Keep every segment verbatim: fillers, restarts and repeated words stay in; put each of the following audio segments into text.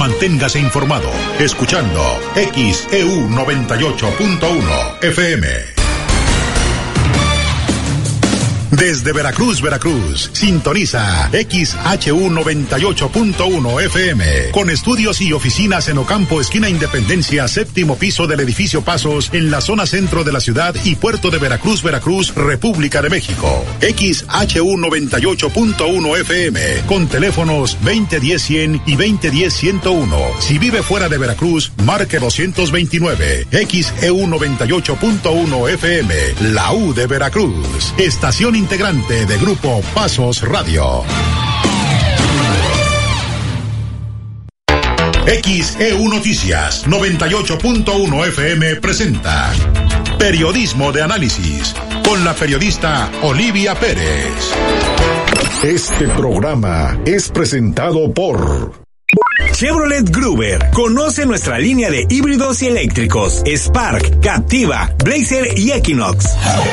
Manténgase informado escuchando X E U noventa y ocho punto uno F M. Desde Veracruz, Veracruz, sintoniza X H U noventa y ocho punto uno F M, con estudios y oficinas en Ocampo, esquina Independencia, séptimo piso del edificio Pasos, en la zona centro de la ciudad y puerto de Veracruz, Veracruz, República de México. X H U noventa y ocho punto uno F M, con teléfonos veinte diez cien y veinte diez ciento uno. Si vive fuera de Veracruz, marque doscientos veintinueve. X E U noventa y ocho punto uno F M, la U de Veracruz. Estación integrante de Grupo Pasos Radio. X E U Noticias noventa y ocho punto uno F M presenta Periodismo de Análisis con la periodista Olivia Pérez. Este programa es presentado por Chevrolet Gruber. Conoce nuestra línea de híbridos y eléctricos: Spark, Captiva, Blazer y Equinox.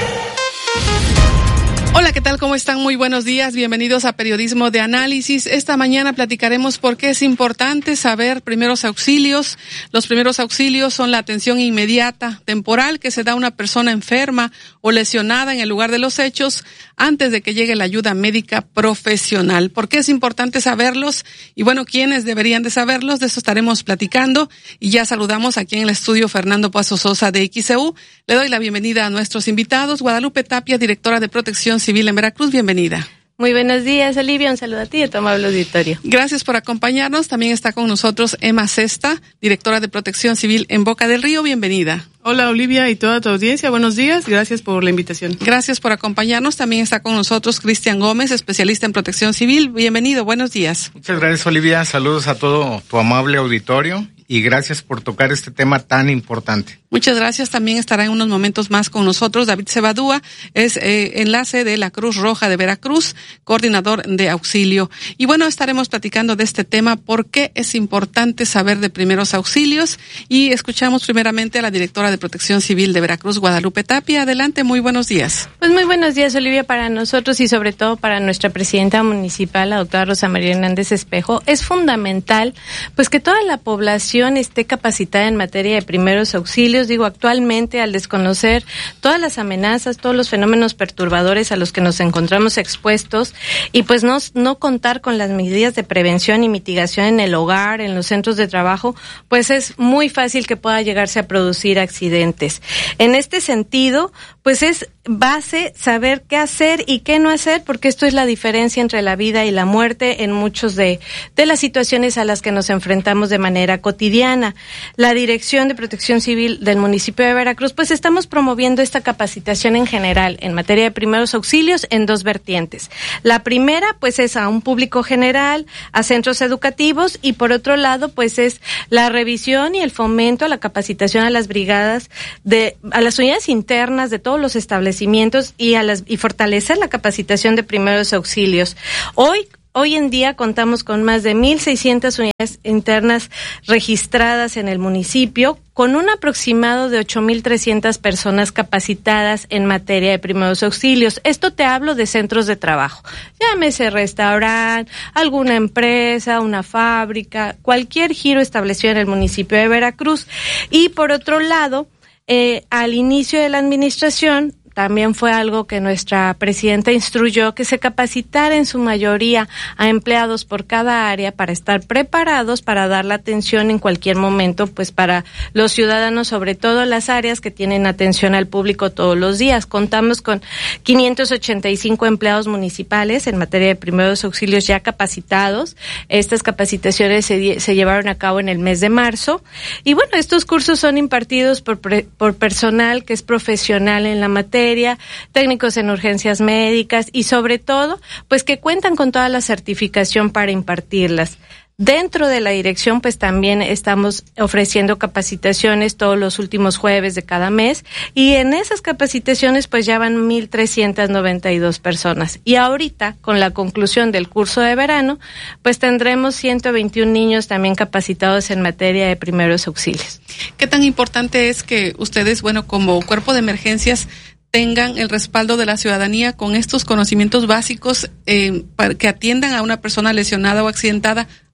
Hola, ¿qué tal? ¿Cómo están? Muy buenos días. Bienvenidos a Periodismo de Análisis. Esta mañana platicaremos por qué es importante saber primeros auxilios. Los primeros auxilios son la atención inmediata, temporal, que se da a una persona enferma o lesionada en el lugar de los hechos antes de que llegue la ayuda médica profesional. ¿Por qué es importante saberlos? Y bueno, ¿quiénes deberían de saberlos? De eso estaremos platicando. Y ya saludamos aquí en el estudio Fernando Paso Sosa de X E U. Le doy la bienvenida a nuestros invitados. Guadalupe Tapia, directora de Protección Civil en Veracruz, bienvenida. Muy buenos días, Olivia, un saludo a ti y a tu amable auditorio. Gracias por acompañarnos. También está con nosotros Emma Cesta, directora de Protección Civil en Boca del Río, bienvenida. Hola Olivia y toda tu audiencia, buenos días, gracias por la invitación. Gracias por acompañarnos. También está con nosotros Cristian Gómez, especialista en Protección Civil, bienvenido, buenos días. Muchas gracias Olivia, saludos a todo tu amable auditorio y gracias por tocar este tema tan importante. Muchas gracias. También estará en unos momentos más con nosotros David Cebadúa, es eh, enlace de la Cruz Roja de Veracruz, coordinador de auxilio. Y bueno, estaremos platicando de este tema, por qué es importante saber de primeros auxilios, y escuchamos primeramente a la directora de Protección Civil de Veracruz, Guadalupe Tapia. Adelante, muy buenos días. Pues muy buenos días, Olivia, para nosotros y sobre todo para nuestra presidenta municipal, la doctora Rosa María Hernández Espejo. Es fundamental pues que toda la población esté capacitada en materia de primeros auxilios. Digo, actualmente, al desconocer todas las amenazas, todos los fenómenos perturbadores a los que nos encontramos expuestos, y pues no, no contar con las medidas de prevención y mitigación en el hogar, en los centros de trabajo, pues es muy fácil que pueda llegarse a producir accidentes. En este sentido, pues es base saber qué hacer y qué no hacer, porque esto es la diferencia entre la vida y la muerte en muchos de, de las situaciones a las que nos enfrentamos de manera cotidiana. La Dirección de Protección Civil del municipio de Veracruz, pues estamos promoviendo esta capacitación en general en materia de primeros auxilios en dos vertientes. La primera, pues es a un público general, a centros educativos, y por otro lado, pues es la revisión y el fomento a la capacitación a las brigadas, de a las unidades internas de todos los establecimientos y a las y fortalecer la capacitación de primeros auxilios. Hoy Hoy en día contamos con más de mil seiscientas unidades internas registradas en el municipio, con un aproximado de ocho mil trescientas personas capacitadas en materia de primeros auxilios. Esto te hablo de centros de trabajo. Llámese restaurante, alguna empresa, una fábrica, cualquier giro establecido en el municipio de Veracruz. Y por otro lado, eh, al inicio de la administración, también fue algo que nuestra presidenta instruyó, que se capacitara en su mayoría a empleados por cada área para estar preparados para dar la atención en cualquier momento, pues para los ciudadanos, sobre todo las áreas que tienen atención al público todos los días. Contamos con quinientos ochenta y cinco empleados municipales en materia de primeros auxilios ya capacitados. Estas capacitaciones se, se llevaron a cabo en el mes de marzo. Y bueno, estos cursos son impartidos por, por personal que es profesional en la materia, técnicos en urgencias médicas y sobre todo, pues que cuentan con toda la certificación para impartirlas. Dentro de la dirección, pues también estamos ofreciendo capacitaciones todos los últimos jueves de cada mes, y en esas capacitaciones pues ya van mil trescientas noventa y dos personas. Y ahorita, con la conclusión del curso de verano, pues tendremos ciento veintiún niños también capacitados en materia de primeros auxilios. ¿Qué tan importante es que ustedes, bueno, como cuerpo de emergencias, tengan el respaldo de la ciudadanía con estos conocimientos básicos eh, para que atiendan a una persona lesionada o accidentada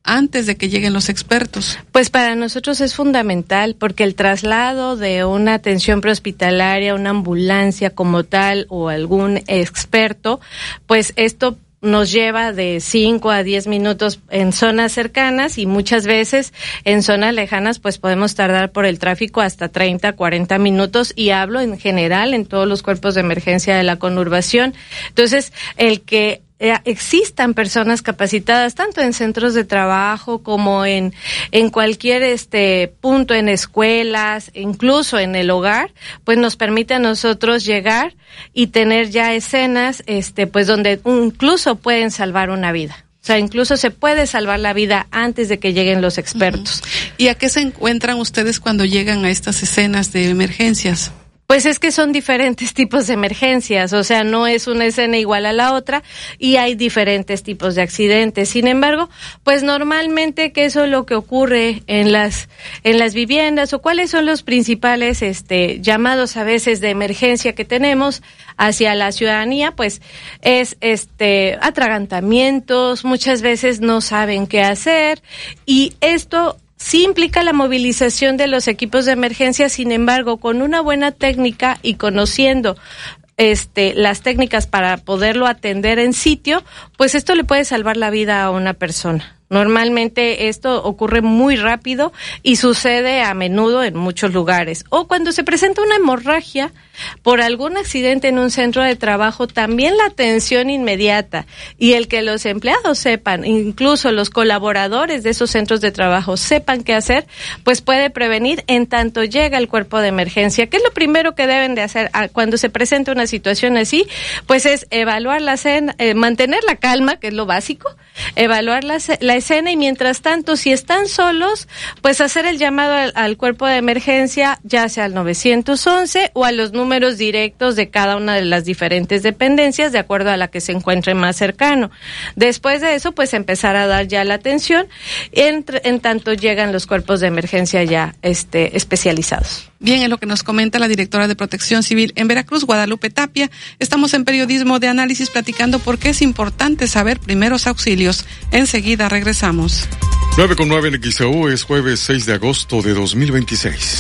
antes de que lleguen los expertos? Pues para nosotros es fundamental, porque el traslado de una atención prehospitalaria, una ambulancia como tal o algún experto, pues esto nos lleva de cinco a diez minutos en zonas cercanas y muchas veces en zonas lejanas pues podemos tardar por el tráfico hasta treinta, cuarenta minutos, y hablo en general en todos los cuerpos de emergencia de la conurbación. Entonces, el que Eh, existan personas capacitadas tanto en centros de trabajo como en en cualquier este punto, en escuelas, incluso en el hogar, pues nos permite a nosotros llegar y tener ya escenas este pues donde incluso pueden salvar una vida. O sea, incluso se puede salvar la vida antes de que lleguen los expertos. Uh-huh. ¿Y a qué se encuentran ustedes cuando llegan a estas escenas de emergencias? Pues es que son diferentes tipos de emergencias, o sea, no es una escena igual a la otra y hay diferentes tipos de accidentes. Sin embargo, pues normalmente, ¿qué es lo que ocurre en las en las viviendas o cuáles son los principales este llamados a veces de emergencia que tenemos hacia la ciudadanía? Pues es este atragantamientos, muchas veces no saben qué hacer, y esto sí implica la movilización de los equipos de emergencia. Sin embargo, con una buena técnica y conociendo este las técnicas para poderlo atender en sitio, pues esto le puede salvar la vida a una persona. Normalmente esto ocurre muy rápido y sucede a menudo en muchos lugares. O cuando se presenta una hemorragia por algún accidente en un centro de trabajo, también la atención inmediata y el que los empleados sepan, incluso los colaboradores de esos centros de trabajo sepan qué hacer, pues puede prevenir en tanto llega el cuerpo de emergencia. ¿Qué es lo primero que deben de hacer cuando se presenta una situación así? Pues es evaluar la escena, eh, mantener la calma, que es lo básico, evaluar la, la escena, y mientras tanto, si están solos, pues hacer el llamado al, al cuerpo de emergencia, ya sea al nueve once o a los números directos de cada una de las diferentes dependencias, de acuerdo a la que se encuentre más cercano. Después de eso, pues empezar a dar ya la atención, en, en tanto llegan los cuerpos de emergencia ya este, especializados. Bien, en lo que nos comenta la directora de Protección Civil en Veracruz, Guadalupe Tapia, estamos en Periodismo de Análisis platicando por qué es importante saber primeros auxilios. Enseguida regresamos. nueve con nueve en X E U, es jueves seis de agosto de dos mil veintiséis.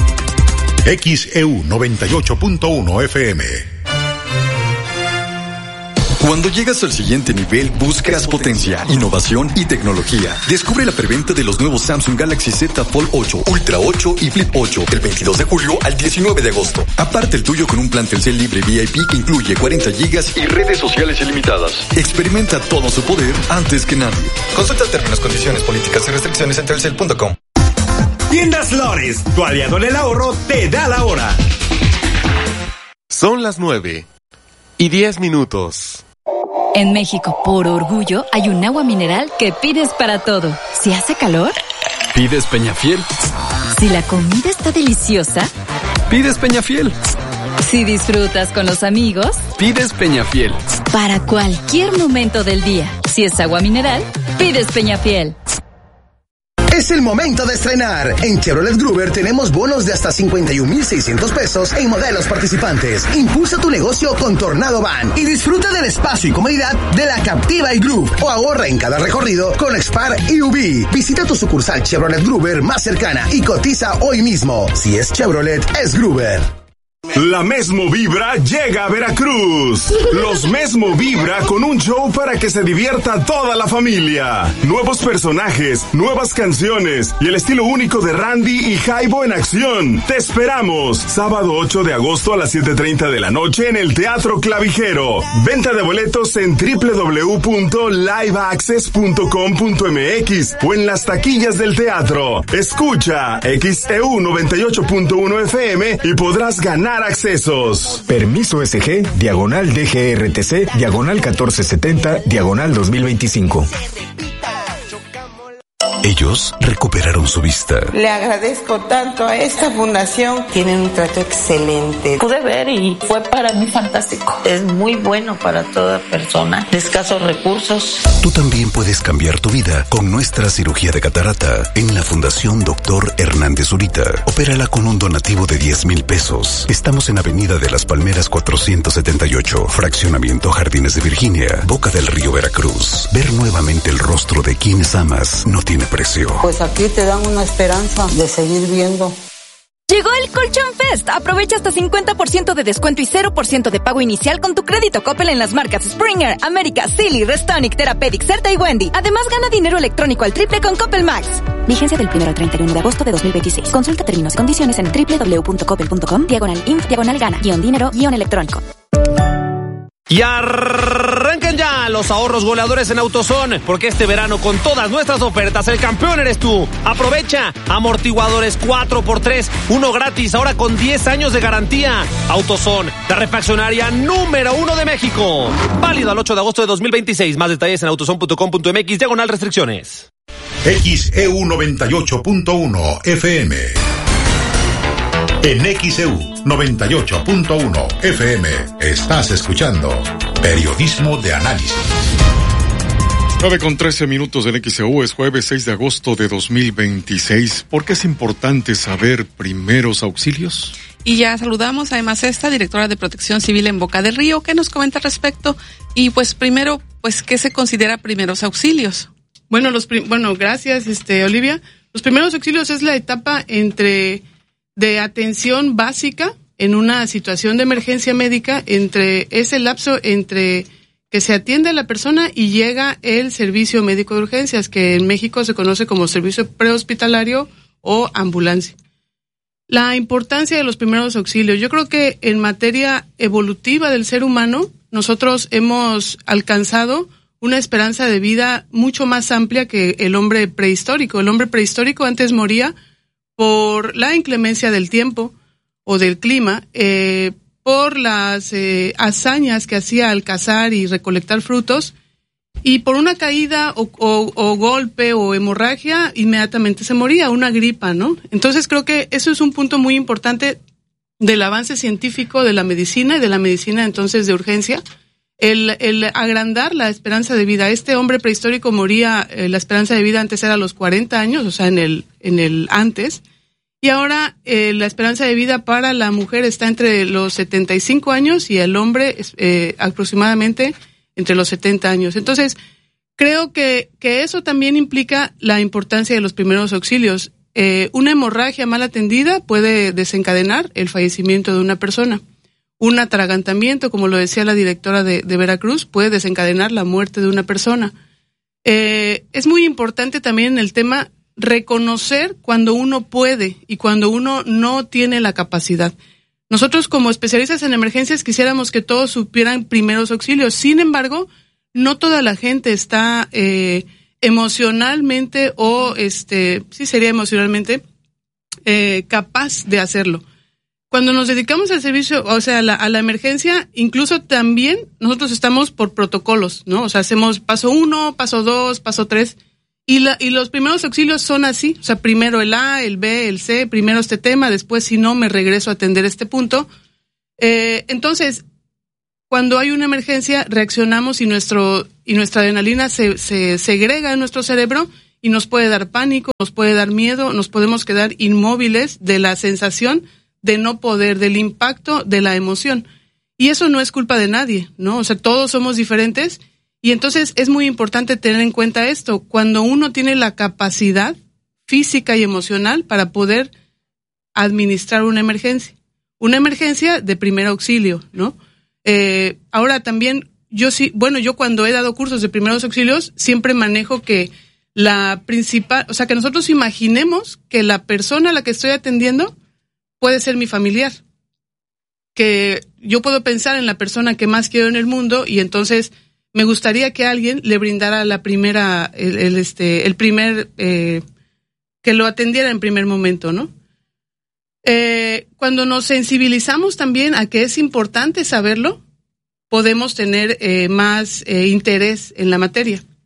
X E U noventa y ocho punto uno F M. Cuando llegas al siguiente nivel, buscas potencia, innovación y tecnología. Descubre la preventa de los nuevos Samsung Galaxy Z Fold ocho, Ultra ocho y Flip ocho del veintidós de julio al diecinueve de agosto. Aparte el tuyo con un plan Telcel libre V I P que incluye cuarenta gigas y redes sociales ilimitadas. Experimenta todo su poder antes que nadie. Consulta términos, condiciones, políticas y restricciones en telcel punto com. Tiendas Flores, tu aliado en el ahorro, te da la hora. Son las nueve y diez minutos. En México, por orgullo, hay un agua mineral que pides para todo. Si hace calor, pides Peñafiel. Si la comida está deliciosa, pides Peñafiel. Si disfrutas con los amigos, pides Peñafiel. Para cualquier momento del día, si es agua mineral, pides Peñafiel. Es el momento de estrenar. En Chevrolet Gruber tenemos bonos de hasta cincuenta y un mil seiscientos pesos en modelos participantes. Impulsa tu negocio con Tornado Van y disfruta del espacio y comodidad de la Captiva y Groove, o ahorra en cada recorrido con Spark y U V. Visita tu sucursal Chevrolet Gruber más cercana y cotiza hoy mismo. Si es Chevrolet, es Gruber. La Mesmo Vibra llega a Veracruz. Los Mesmo Vibra con un show para que se divierta toda la familia. Nuevos personajes, nuevas canciones y el estilo único de Randy y Jaibo en acción. Te esperamos. Sábado ocho de agosto a las siete treinta de la noche en el Teatro Clavijero. Venta de boletos en doble u doble u doble u punto live access punto com punto m x o en las taquillas del teatro. Escucha X E U noventa y ocho punto uno F M y podrás ganar accesos. Permiso S G, diagonal D G R T C, diagonal catorce setenta, diagonal dos mil veinticinco. Ellos recuperaron su vista. Le agradezco tanto a esta fundación. Tienen un trato excelente. Pude ver y fue para mí fantástico. Es muy bueno para toda persona de escasos recursos. Tú también puedes cambiar tu vida con nuestra cirugía de catarata en la Fundación Doctor Hernández Zurita. Opérala con un donativo de diez mil pesos. Estamos en Avenida de las Palmeras cuatrocientos setenta y ocho, Fraccionamiento Jardines de Virginia, Boca del Río, Veracruz. Ver nuevamente el rostro de quienes amas no tiene precio. Pues aquí te dan una esperanza de seguir viendo. Llegó el Colchón Fest. Aprovecha hasta cincuenta por ciento de descuento y cero por ciento de pago inicial con tu crédito Coppel en las marcas Springer, América, Silly, Restonic, Therapeutic, Certa y Wendy. Además, gana dinero electrónico al triple con Coppel Max. Vigencia del primero al treinta y uno de agosto de dos mil veintiséis. Consulta términos y condiciones en doble u doble u doble u punto coppel punto com, diagonal inf, diagonal gana, guión dinero, guión electrónico. Y arranquen ya los ahorros goleadores en AutoZone, porque este verano con todas nuestras ofertas el campeón eres tú. Aprovecha amortiguadores cuatro por tres, uno gratis, ahora con diez años de garantía. AutoZone, la refaccionaria número uno de México. Válido al ocho de agosto de dos mil veintiséis. Más detalles en autozone punto com punto mx, diagonal restricciones. X E U noventa y ocho punto uno F M. En X E U noventa y ocho punto uno F M estás escuchando Periodismo de Análisis. nueve con trece minutos en X E U, es jueves seis de agosto de dos mil veintiséis. ¿Por qué es importante saber primeros auxilios? Y ya saludamos a Emma Cesta, directora de Protección Civil en Boca del Río, que nos comenta al respecto. Y pues primero, pues, ¿qué se considera primeros auxilios? Bueno, los prim- bueno, gracias, este, Olivia. Los primeros auxilios es la etapa entre de atención básica en una situación de emergencia médica, entre ese lapso entre que se atiende a la persona y llega el servicio médico de urgencias, que en México se conoce como servicio prehospitalario o ambulancia. La importancia de los primeros auxilios. Yo creo que en materia evolutiva del ser humano, nosotros hemos alcanzado una esperanza de vida mucho más amplia que el hombre prehistórico. El hombre prehistórico antes moría por la inclemencia del tiempo o del clima, eh, por las eh, hazañas que hacía al cazar y recolectar frutos, y por una caída o, o, o golpe o hemorragia, inmediatamente se moría, una gripa, ¿no? Entonces creo que eso es un punto muy importante del avance científico de la medicina y de la medicina entonces de urgencia, el, el agrandar la esperanza de vida. Este hombre prehistórico moría, eh, la esperanza de vida antes era a los cuarenta años, o sea, en el, en el antes, y ahora eh, la esperanza de vida para la mujer está entre los setenta y cinco años y el hombre eh, aproximadamente entre los setenta años. Entonces, creo que, que eso también implica la importancia de los primeros auxilios. Eh, una hemorragia mal atendida puede desencadenar el fallecimiento de una persona. Un atragantamiento, como lo decía la directora de, de Veracruz, puede desencadenar la muerte de una persona. Eh, es muy importante también el tema reconocer cuando uno puede y cuando uno no tiene la capacidad. Nosotros como especialistas en emergencias quisiéramos que todos supieran primeros auxilios. Sin embargo, no toda la gente está eh, emocionalmente o, este, sí sería emocionalmente, eh, capaz de hacerlo. Cuando nos dedicamos al servicio, o sea, a la, a la emergencia, incluso también nosotros estamos por protocolos, ¿no? O sea, hacemos paso uno, paso dos, paso tres. Y, la, y los primeros auxilios son así, o sea, primero el A, el B, el C, primero este tema, después si no me regreso a atender este punto. Eh, entonces, cuando hay una emergencia, reaccionamos y nuestro y nuestra adrenalina se, se segrega en nuestro cerebro y nos puede dar pánico, nos puede dar miedo, nos podemos quedar inmóviles de la sensación de no poder, del impacto de la emoción. Y eso no es culpa de nadie, ¿no? O sea, todos somos diferentes. Y entonces es muy importante tener en cuenta esto, cuando uno tiene la capacidad física y emocional para poder administrar una emergencia, una emergencia de primer auxilio, ¿no? Eh, ahora también, yo sí, bueno, yo cuando he dado cursos de primeros auxilios, siempre manejo que la principal, o sea, que nosotros imaginemos que la persona a la que estoy atendiendo puede ser mi familiar, que yo puedo pensar en la persona que más quiero en el mundo y entonces me gustaría que alguien le brindara la primera, el, el este, el primer, eh, que lo atendiera en primer momento, ¿no? Eh, cuando nos sensibilizamos también a que es importante saberlo, podemos tener eh, más eh, interés en la materia.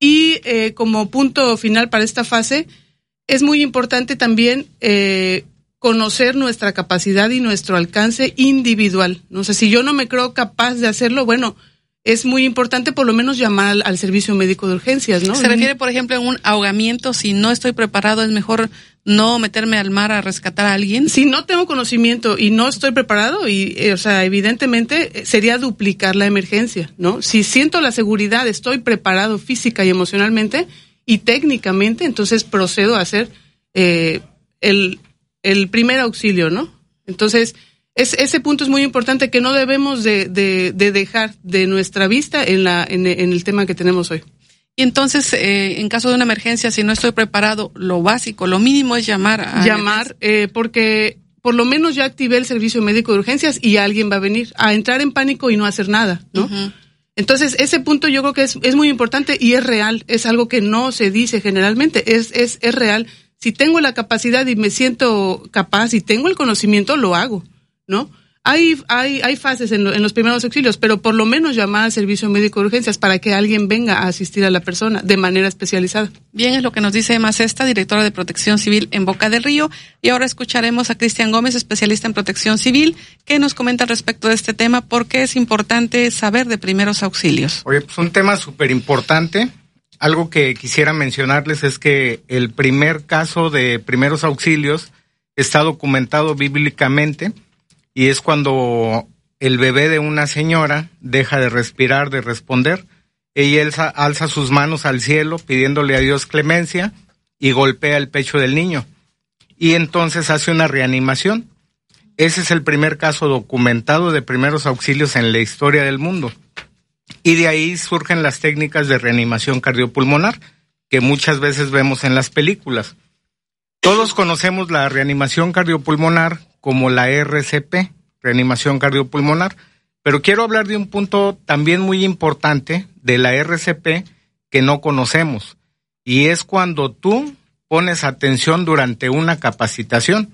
Y eh, como punto final para esta fase, es muy importante también eh, conocer nuestra capacidad y nuestro alcance individual. No sé, si yo no me creo capaz de hacerlo, bueno, es muy importante por lo menos llamar al, al servicio médico de urgencias, ¿no? Se refiere, por ejemplo, a un ahogamiento. Si no estoy preparado, es mejor no meterme al mar a rescatar a alguien. Si no tengo conocimiento y no estoy preparado, y eh, o sea, evidentemente eh, sería duplicar la emergencia, ¿no? Si siento la seguridad, estoy preparado física y emocionalmente y técnicamente, entonces procedo a hacer eh, el, el primer auxilio, ¿no? Entonces, es, ese punto es muy importante, que no debemos de, de, de dejar de nuestra vista en, la, en, en el tema que tenemos hoy. Y entonces, eh, en caso de una emergencia, si no estoy preparado, lo básico, lo mínimo es llamar a... Llamar, eh, porque por lo menos ya activé el servicio médico de urgencias y alguien va a venir a entrar en pánico y no hacer nada, ¿no? Uh-huh. Entonces, ese punto yo creo que es, es muy importante y es real, es algo que no se dice generalmente, es, es, es real. Si tengo la capacidad y me siento capaz y tengo el conocimiento, lo hago, ¿no? Hay, hay, hay fases en, lo, en los primeros auxilios, pero por lo menos llamar al servicio médico de urgencias para que alguien venga a asistir a la persona de manera especializada. Bien, es lo que nos dice Emma Cesta, directora de Protección Civil en Boca del Río. Y ahora escucharemos a Cristian Gómez, especialista en Protección Civil, que nos comenta al respecto de este tema, por qué es importante saber de primeros auxilios. Oye, pues un tema súper importante. Algo que quisiera mencionarles es que el primer caso de primeros auxilios está documentado bíblicamente, y es cuando el bebé de una señora deja de respirar, de responder. Ella alza, alza sus manos al cielo pidiéndole a Dios clemencia y golpea el pecho del niño. Y entonces hace una reanimación. Ese es el primer caso documentado de primeros auxilios en la historia del mundo. Y de ahí surgen las técnicas de reanimación cardiopulmonar, que muchas veces vemos en las películas. Todos conocemos la reanimación cardiopulmonar como la R C P, reanimación cardiopulmonar, pero quiero hablar de un punto también muy importante de la R C P que no conocemos, y es cuando tú pones atención durante una capacitación.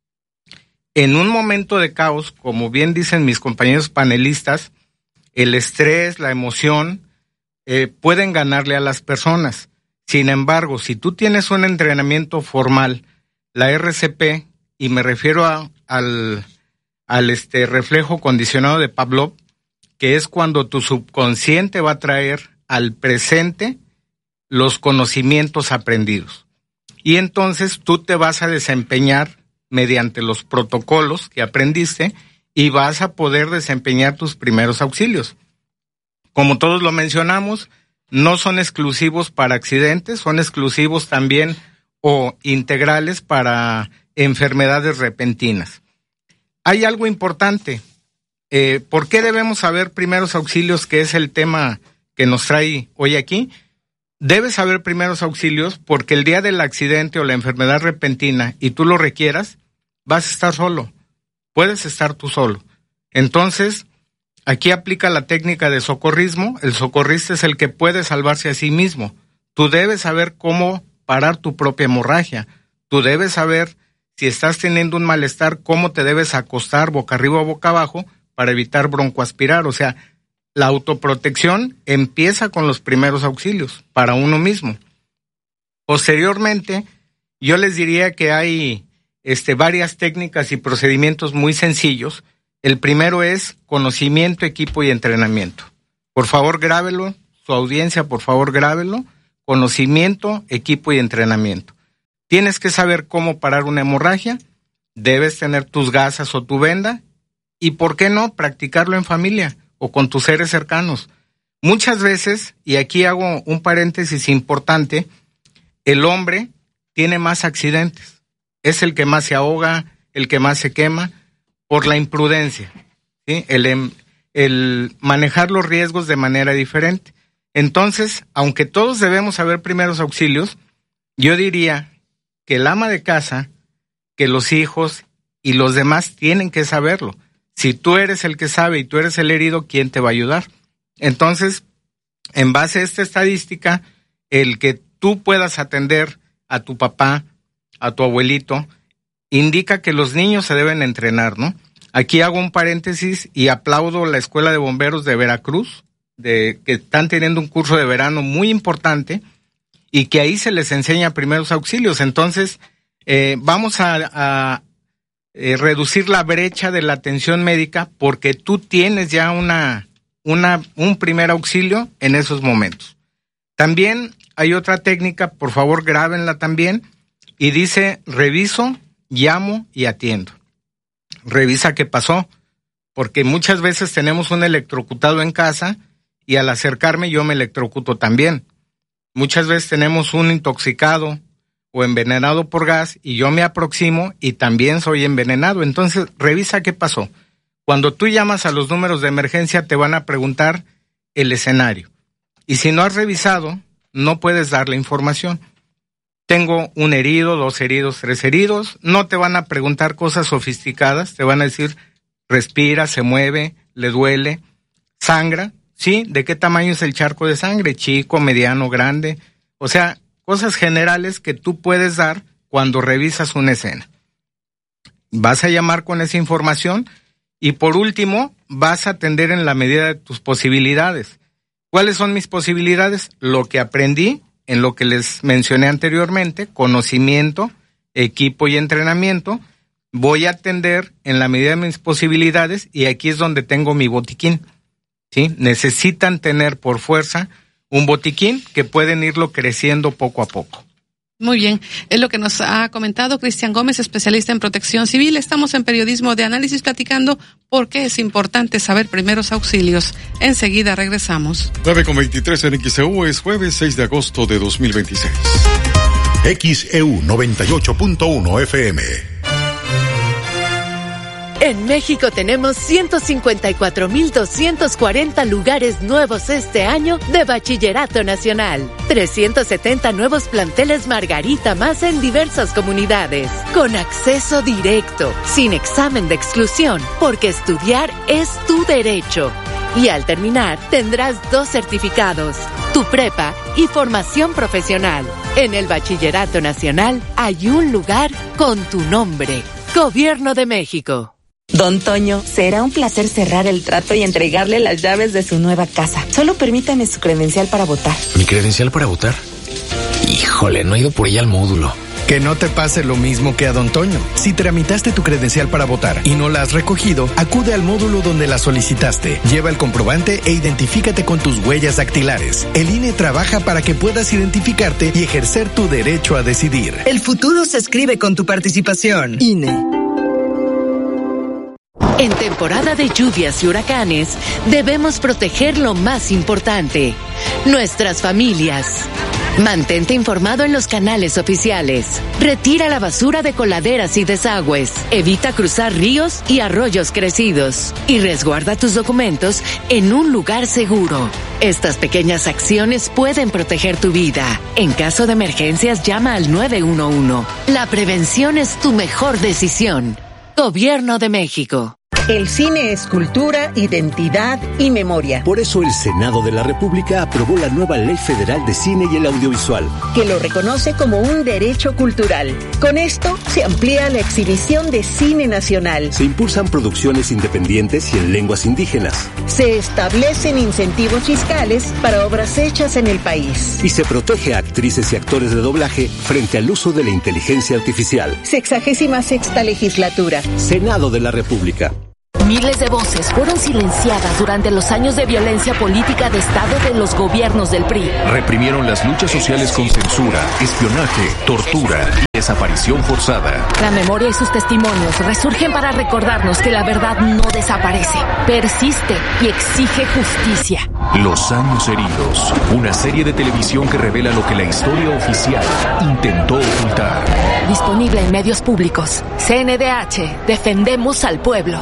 En un momento de caos, como bien dicen mis compañeros panelistas, el estrés, la emoción, eh, pueden ganarle a las personas. Sin embargo, si tú tienes un entrenamiento formal, la R C P, y me refiero a, al, al este reflejo condicionado de Pavlov, que es cuando tu subconsciente va a traer al presente los conocimientos aprendidos. Y entonces tú te vas a desempeñar mediante los protocolos que aprendiste y vas a poder desempeñar tus primeros auxilios. Como todos lo mencionamos, no son exclusivos para accidentes, son exclusivos también o integrales para enfermedades repentinas. Hay algo importante. Eh, ¿Por qué debemos saber primeros auxilios, que es el tema que nos trae hoy aquí? Debes saber primeros auxilios porque el día del accidente o la enfermedad repentina y tú lo requieras, vas a estar solo. Puedes estar tú solo. Entonces, aquí aplica la técnica de socorrismo. El socorrista es el que puede salvarse a sí mismo. Tú debes saber cómo parar tu propia hemorragia. Tú debes saber, si estás teniendo un malestar, cómo te debes acostar boca arriba o boca abajo para evitar broncoaspirar. O sea, la autoprotección empieza con los primeros auxilios para uno mismo. Posteriormente, yo les diría que hay este, varias técnicas y procedimientos muy sencillos. El primero es conocimiento, equipo y entrenamiento. Por favor, grábelo. Su audiencia, por favor, grábelo. Conocimiento, equipo y entrenamiento. Tienes que saber cómo parar una hemorragia. Debes tener tus gasas o tu venda. Y, ¿por qué no?, practicarlo en familia o con tus seres cercanos. Muchas veces, y aquí hago un paréntesis importante, el hombre tiene más accidentes. Es el que más se ahoga, el que más se quema, por la imprudencia, ¿sí? El, el manejar los riesgos de manera diferente. Entonces, aunque todos debemos saber primeros auxilios, yo diría que el ama de casa, que los hijos y los demás tienen que saberlo. Si tú eres el que sabe y tú eres el herido, ¿quién te va a ayudar? Entonces, en base a esta estadística, el que tú puedas atender a tu papá, a tu abuelito, indica que los niños se deben entrenar, ¿no? Aquí hago un paréntesis y aplaudo la Escuela de Bomberos de Veracruz, de que están teniendo un curso de verano muy importante y que ahí se les enseña primeros auxilios. Entonces, eh, vamos a, a eh, reducir la brecha de la atención médica porque tú tienes ya una, una, un primer auxilio en esos momentos. También hay otra técnica, por favor grábenla también, y dice, reviso, llamo y atiendo. Revisa qué pasó, porque muchas veces tenemos un electrocutado en casa y al acercarme yo me electrocuto también. Muchas veces tenemos un intoxicado o envenenado por gas y yo me aproximo y también soy envenenado. Entonces, revisa qué pasó. Cuando tú llamas a los números de emergencia te van a preguntar el escenario. Y si no has revisado, no puedes dar la información. Tengo un herido, dos heridos, tres heridos. No te van a preguntar cosas sofisticadas. Te van a decir, respira, se mueve, le duele, sangra. ¿Sí? ¿De qué tamaño es el charco de sangre? Chico, mediano, grande. O sea, cosas generales que tú puedes dar cuando revisas una escena. Vas a llamar con esa información y por último, vas a atender en la medida de tus posibilidades. ¿Cuáles son mis posibilidades? Lo que aprendí en lo que les mencioné anteriormente, conocimiento, equipo y entrenamiento. Voy a atender en la medida de mis posibilidades y aquí es donde tengo mi botiquín. ¿Sí? Necesitan tener por fuerza un botiquín que pueden irlo creciendo poco a poco. Muy bien, es lo que nos ha comentado Cristian Gómez, especialista en protección civil. Estamos en Periodismo de Análisis platicando por qué es importante saber primeros auxilios. Enseguida regresamos. nueve con veintitrés en X E U, es jueves seis de agosto de dos mil veintiséis. X E U noventa y ocho punto uno F M. En México tenemos ciento cincuenta y cuatro mil doscientos cuarenta lugares nuevos este año de Bachillerato Nacional. trescientos setenta nuevos planteles Margarita más en diversas comunidades. Con acceso directo, sin examen de exclusión, porque estudiar es tu derecho. Y al terminar, tendrás dos certificados, tu prepa y formación profesional. En el Bachillerato Nacional hay un lugar con tu nombre. Gobierno de México. Don Toño, será un placer cerrar el trato y entregarle las llaves de su nueva casa. Solo permítame su credencial para votar. ¿Mi credencial para votar? Híjole, no he ido por ella al módulo. Que no te pase lo mismo que a Don Toño. Si tramitaste tu credencial para votar y no la has recogido, acude al módulo donde la solicitaste. Lleva el comprobante e identifícate con tus huellas dactilares. El I N E trabaja para que puedas identificarte y ejercer tu derecho a decidir. El futuro se escribe con tu participación. I N E. En temporada de lluvias y huracanes, debemos proteger lo más importante, nuestras familias. Mantente informado en los canales oficiales. Retira la basura de coladeras y desagües. Evita cruzar ríos y arroyos crecidos. Y resguarda tus documentos en un lugar seguro. Estas pequeñas acciones pueden proteger tu vida. En caso de emergencias, llama al nueve uno uno. La prevención es tu mejor decisión. Gobierno de México. El cine es cultura, identidad y memoria. Por eso el Senado de la República aprobó la nueva Ley Federal de Cine y el Audiovisual, que lo reconoce como un derecho cultural. Con esto se amplía la exhibición de cine nacional. Se impulsan producciones independientes y en lenguas indígenas. Se establecen incentivos fiscales para obras hechas en el país. Y se protege a actrices y actores de doblaje frente al uso de la inteligencia artificial. Sexagésima sexta legislatura. Senado de la República. Miles de voces fueron silenciadas durante los años de violencia política de Estado de los gobiernos del P R I. Reprimieron las luchas sociales con censura, espionaje, tortura y desaparición forzada. La memoria y sus testimonios resurgen para recordarnos que la verdad no desaparece, persiste y exige justicia. Los años heridos, una serie de televisión que revela lo que la historia oficial intentó ocultar. Disponible en medios públicos. C N D H, defendemos al pueblo.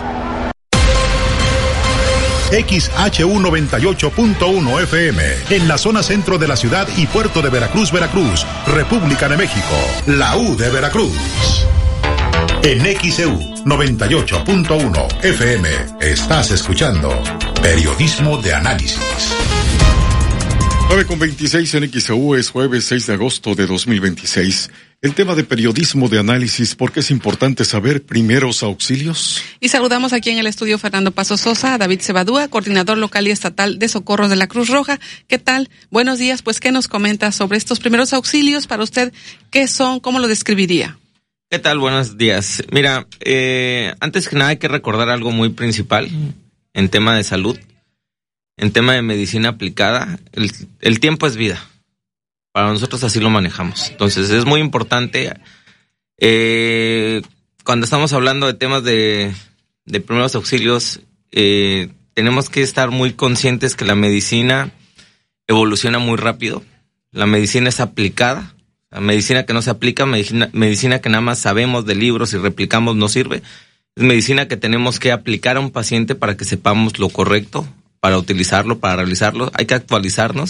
X H U noventa y ocho punto uno F M, en la zona centro de la ciudad y puerto de Veracruz, Veracruz, República de México, la U de Veracruz. En X E U noventa y ocho punto uno F M, estás escuchando Periodismo de Análisis. nueve con veintiséis en X E U, es jueves seis de agosto de dos mil veintiséis. El tema de periodismo de análisis, ¿por qué es importante saber primeros auxilios? Y saludamos aquí en el estudio Fernando Paso Sosa, a David Cebadúa, coordinador local y estatal de socorro de la Cruz Roja. ¿Qué tal? Buenos días, pues, ¿qué nos comenta sobre estos primeros auxilios? Para usted, ¿qué son? ¿Cómo lo describiría? ¿Qué tal? Buenos días. Mira, eh, antes que nada hay que recordar algo muy principal en tema de salud. En tema de medicina aplicada, el, el tiempo es vida. Para nosotros así lo manejamos. Entonces es muy importante, eh, cuando estamos hablando de temas de, de primeros auxilios, eh, tenemos que estar muy conscientes que la medicina evoluciona muy rápido. La medicina es aplicada. La medicina que no se aplica, medicina, medicina que nada más sabemos de libros y replicamos no sirve. Es medicina que tenemos que aplicar a un paciente para que sepamos lo correcto, para utilizarlo, para realizarlo. Hay que actualizarnos.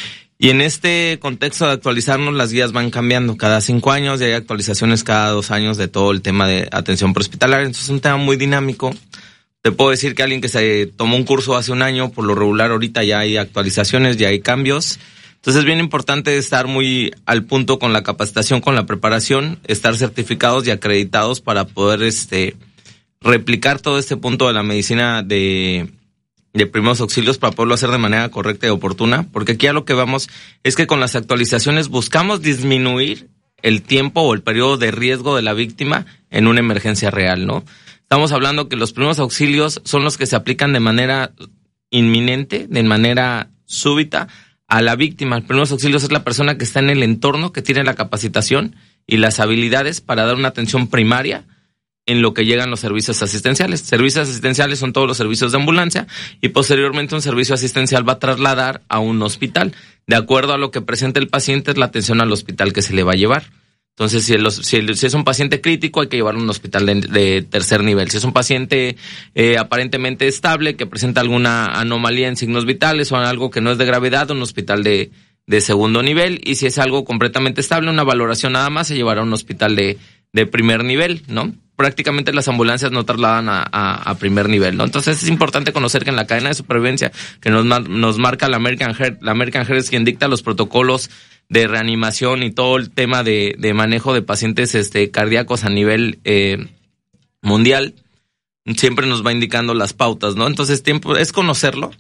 Y en este contexto de actualizarnos, las guías van cambiando cada cinco años y hay actualizaciones cada dos años de todo el tema de atención prehospitalaria. Entonces es un tema muy dinámico. Te puedo decir que alguien que se tomó un curso hace un año, por lo regular ahorita ya hay actualizaciones, ya hay cambios. Entonces es bien importante estar muy al punto con la capacitación, con la preparación, estar certificados y acreditados para poder este replicar todo este punto de la medicina de... de primeros auxilios para poderlo hacer de manera correcta y oportuna, porque aquí a lo que vamos es que con las actualizaciones buscamos disminuir el tiempo o el periodo de riesgo de la víctima en una emergencia real, ¿no? Estamos hablando que los primeros auxilios son los que se aplican de manera inminente, de manera súbita a la víctima. El primeros auxilios es la persona que está en el entorno, que tiene la capacitación y las habilidades para dar una atención primaria en lo que llegan los servicios asistenciales. Servicios asistenciales son todos los servicios de ambulancia y posteriormente un servicio asistencial va a trasladar a un hospital. De acuerdo a lo que presenta el paciente, es la atención al hospital que se le va a llevar. Entonces, si, el, si, el, si es un paciente crítico, hay que llevarlo a un hospital de, de tercer nivel. Si es un paciente eh, aparentemente estable, que presenta alguna anomalía en signos vitales o algo que no es de gravedad, un hospital de, de segundo nivel. Y si es algo completamente estable, una valoración nada más, se llevará a un hospital de, de primer nivel, ¿no? Prácticamente las ambulancias no trasladan a, a, a primer nivel, ¿no? Entonces es importante conocer que en la cadena de supervivencia que nos, nos marca la American Heart, la American Heart es quien dicta los protocolos de reanimación y todo el tema de, de manejo de pacientes este cardíacos a nivel eh, mundial, siempre nos va indicando las pautas, ¿no? Entonces tiempo es conocerlo,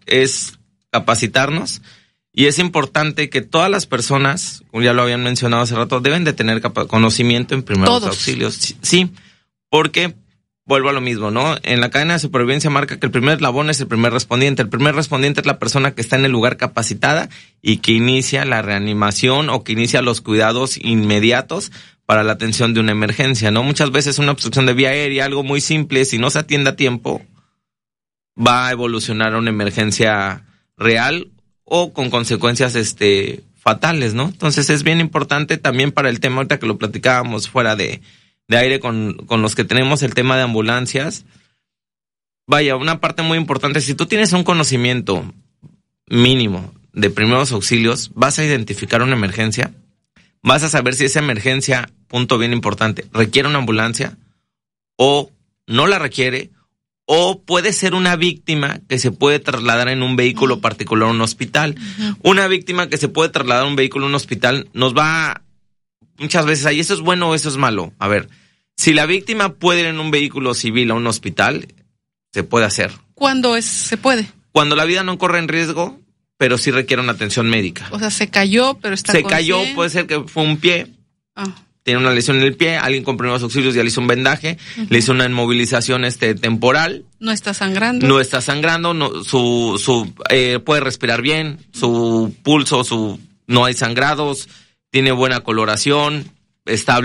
es capacitarnos. Y es importante que todas las personas, como ya lo habían mencionado hace rato, deben de tener conocimiento en primeros Todos. auxilios. Sí, porque vuelvo a lo mismo, ¿no? En la cadena de supervivencia marca que el primer eslabón es el primer respondiente. El primer respondiente es la persona que está en el lugar capacitada y que inicia la reanimación o que inicia los cuidados inmediatos para la atención de una emergencia, ¿no? Muchas veces una obstrucción de vía aérea, algo muy simple, si no se atiende a tiempo, va a evolucionar a una emergencia real o con consecuencias este fatales, ¿no? Entonces es bien importante también para el tema, ahorita que lo platicábamos fuera de, de aire con, con los que tenemos el tema de ambulancias. Vaya, una parte muy importante, si tú tienes un conocimiento mínimo de primeros auxilios, vas a identificar una emergencia, vas a saber si esa emergencia, punto bien importante, requiere una ambulancia o no la requiere, o puede ser una víctima que se puede trasladar en un vehículo particular a un hospital. Uh-huh. Una víctima que se puede trasladar a un vehículo a un hospital nos va muchas veces ahí, ¿eso es bueno o eso es malo? A ver, si la víctima puede ir en un vehículo civil a un hospital, se puede hacer. ¿Cuándo es, se puede? Cuando la vida no corre en riesgo, pero sí requiere una atención médica. O sea, se cayó, pero está Se consciente. cayó, puede ser que fue un pie. Ah. Tiene una lesión en el pie, alguien con primeros auxilios ya le hizo un vendaje, uh-huh. le hizo una inmovilización este temporal. No está sangrando. No está sangrando, no, su, su, eh, puede respirar bien, su pulso, su, no hay sangrados, tiene buena coloración, estable.